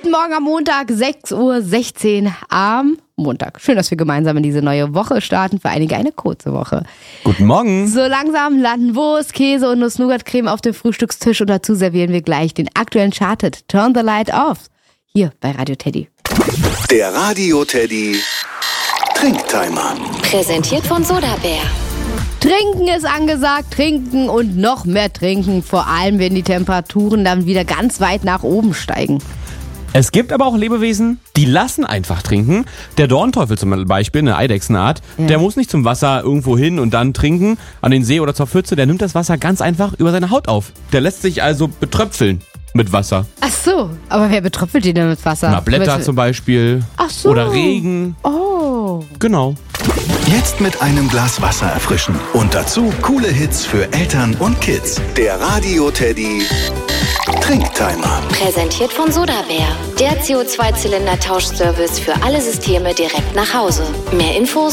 Guten Morgen am Montag, 6:16 Uhr am Montag. Schön, dass wir gemeinsam in diese neue Woche starten. Für einige eine kurze Woche. Guten Morgen. So langsam landen Wurst, Käse und Nuss-Nougat-Creme auf dem Frühstückstisch und dazu servieren wir gleich den aktuellen Charted Turn the Light Off. Hier bei Radio Teddy. Der Radio Teddy Trinktimer. Präsentiert von Sodabär. Trinken ist angesagt, trinken und noch mehr trinken. Vor allem, wenn die Temperaturen dann wieder ganz weit nach oben steigen. Es gibt aber auch Lebewesen, die lassen einfach trinken. Der Dornteufel zum Beispiel, eine Eidechsenart, der muss nicht zum Wasser irgendwo hin und dann trinken, an den See oder zur Pfütze. Der nimmt das Wasser ganz einfach über seine Haut auf. Der lässt sich also betröpfeln mit Wasser. Ach so, aber wer betröpfelt die denn mit Wasser? Na, Blätter zum Beispiel. Ach so. Oder Regen. Oh. Genau. Jetzt mit einem Glas Wasser erfrischen. Und dazu coole Hits für Eltern und Kids. Der Radio Teddy Trinktimer. Präsentiert von Sodabär. Der CO2-Zylinder-Tauschservice für alle Systeme direkt nach Hause. Mehr Infos